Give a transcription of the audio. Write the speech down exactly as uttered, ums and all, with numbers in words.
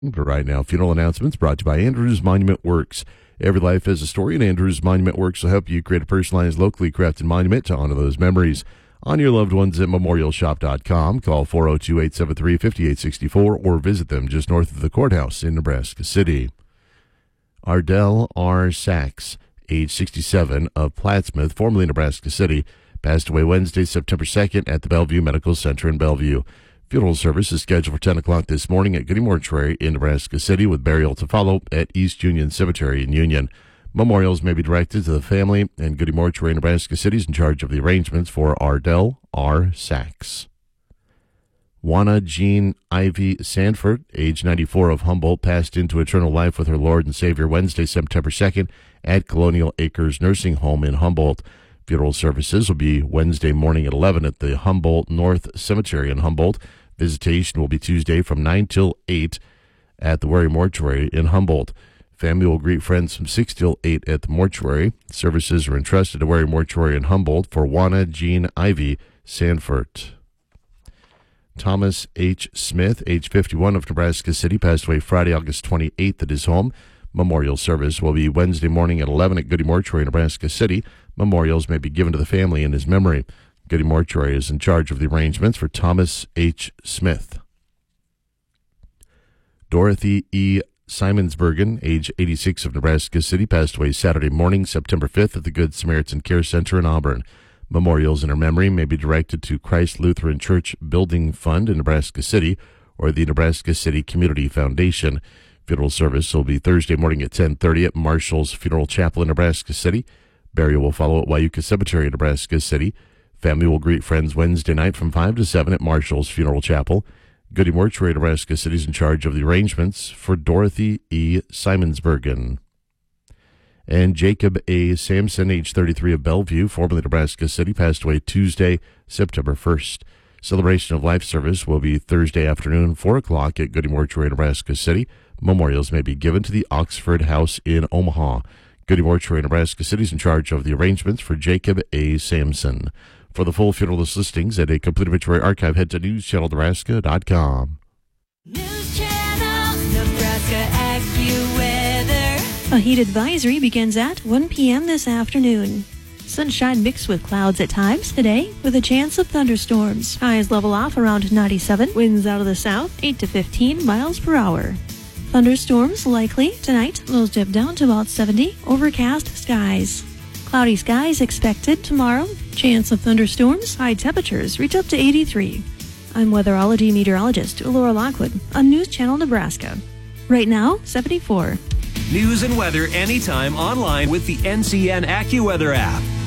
But right now, funeral announcements brought to you by Andrews Monument Works. Every life has a story, and Andrews Monument Works will help you create a personalized, locally crafted monument to honor those memories. Honor your loved ones at memorial shop dot com. Call four oh two, eight seven three, five eight six four or visit them just north of the courthouse in Nebraska City. Ardell R. Sachs, age sixty-seven, of Plattsmouth, formerly Nebraska City, passed away Wednesday, September second at the Bellevue Medical Center in Bellevue. Funeral service is scheduled for ten o'clock this morning at Goody Mortuary in Nebraska City, with burial to follow at East Union Cemetery in Union. Memorials may be directed to the family, and Goody Mortuary in Nebraska City is in charge of the arrangements for Ardell R. Sachs. Juana Jean Ivy Sanford, age ninety-four, of Humboldt, passed into eternal life with her Lord and Savior Wednesday, September second at Colonial Acres Nursing Home in Humboldt. Funeral services will be Wednesday morning at eleven at the Humboldt North Cemetery in Humboldt. Visitation will be Tuesday from nine till eight at the Wary Mortuary in Humboldt. Family will greet friends from six till eight at the mortuary. Services are entrusted to Wary Mortuary in Humboldt for Juana Jean Ivy Sanford. Thomas H. Smith, age fifty-one, of Nebraska City, passed away Friday, August twenty-eighth at his home. Memorial service will be Wednesday morning at eleven at Goody Mortuary, Nebraska City. Memorials may be given to the family in his memory. Goody Mortuary is in charge of the arrangements for Thomas H. Smith. Dorothy E. Simonsbergen, age eighty-six, of Nebraska City, passed away Saturday morning, September fifth, at the Good Samaritan Care Center in Auburn. Memorials in her memory may be directed to Christ Lutheran Church Building Fund in Nebraska City or the Nebraska City Community Foundation. Funeral service will be Thursday morning at ten thirty at Marshall's Funeral Chapel in Nebraska City. Burial will follow at Wyuka Cemetery in Nebraska City. Family will greet friends Wednesday night from five to seven at Marshall's Funeral Chapel. Goody Mortuary, Nebraska City, is in charge of the arrangements for Dorothy E. Simonsbergen. And Jacob A. Sampson, age thirty-three, of Bellevue, formerly Nebraska City, passed away Tuesday, September first. Celebration of life service will be Thursday afternoon, four o'clock at Goody Mortuary, Nebraska City. Memorials may be given to the Oxford House in Omaha. Goody Mortuary, Nebraska City, is in charge of the arrangements for Jacob A. Sampson. For the full funeral list listings and a complete obituary archive, head to news channel nebraska dot com. News Channel Nebraska AccuWeather. A heat advisory begins at one p.m. this afternoon. Sunshine mixed with clouds at times today, with a chance of thunderstorms. Highs level off around ninety-seven. Winds out of the south, eight to fifteen miles per hour. Thunderstorms likely tonight. Lows dip down to about seventy. Overcast skies. Cloudy skies expected tomorrow. Chance of thunderstorms. High temperatures reach up to eighty-three. I'm weatherology meteorologist Laura Lockwood on News Channel Nebraska. Right now, seventy-four. News and weather anytime online with the N C N AccuWeather app.